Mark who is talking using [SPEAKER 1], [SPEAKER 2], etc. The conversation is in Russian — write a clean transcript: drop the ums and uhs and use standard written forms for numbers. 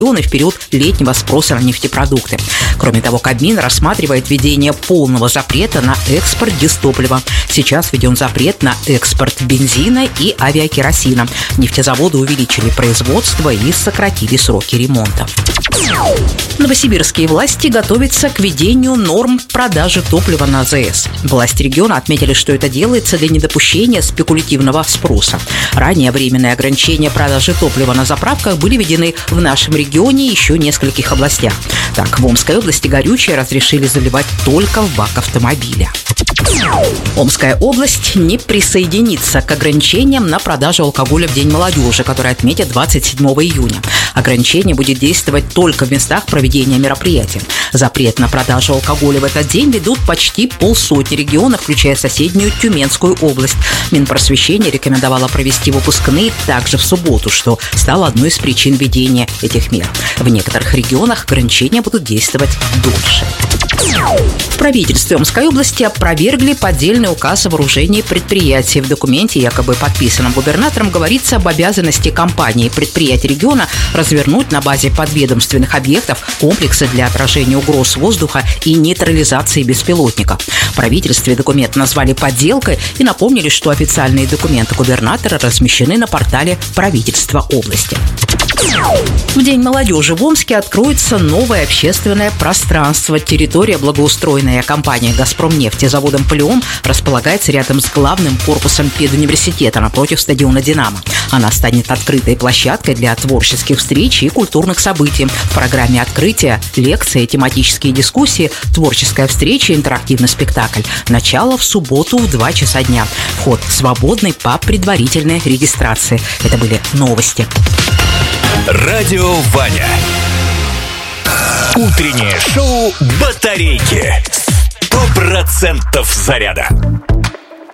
[SPEAKER 1] в период летнего спроса на нефтепродукты. Кроме того, Кабмин рассматривает введение полного запрета на экспорт дистоплива. Сейчас введен запрет на экспорт бензина и авиакеросина. Нефтезаводы увеличили производство и сократили сроки ремонта. Новосибирские власти готовятся к введению норм продажи топлива на АЗС. Власти региона отметили, что это делается для недопущения спекулятивного спроса. Ранее временные ограничения продажи топлива на заправках были введены в нашем регионе и еще в нескольких областях. Так, в Омской области горючее разрешили заливать только в бак автомобиля. Омская область не присоединится к ограничениям на продажу алкоголя в День молодежи, который отметят 27 июня. Ограничение будет действовать только в местах проведения мероприятий. Запрет на продажу алкоголя в этот день ведут почти полсотни регионов, включая соседнюю Тюменскую область. Минпросвещение рекомендовало провести выпускные также в субботу, что стало одной из причин введения этих мер. В некоторых регионах ограничения будут действовать дольше. В правительстве Омской области опровергли поддельный указ о вооружении предприятий. В документе, якобы подписанном губернатором, говорится об обязанности компании и предприятий региона развернуть на базе подведомственных объектов комплексы для отражения угроз воздуха и нейтрализации беспилотников. В правительстве документ назвали подделкой и напомнили, что официальные документы губернатора размещены на портале правительства области. В День молодежи в Омске откроется новое общественное пространство. Территория благоустроенная. Компания «Газпромнефть» и заводом «Полиом» располагается рядом с главным корпусом педуниверситета напротив стадиона «Динамо». Она станет открытой площадкой для творческих встреч и культурных событий. В программе открытия лекции, тематические дискуссии, творческая встреча, интерактивный спектакль. Начало в субботу в 2 часа дня. Вход свободный по предварительной регистрации. Это были новости.
[SPEAKER 2] Радио Ваня. Утреннее шоу «Батарейки». 100% заряда.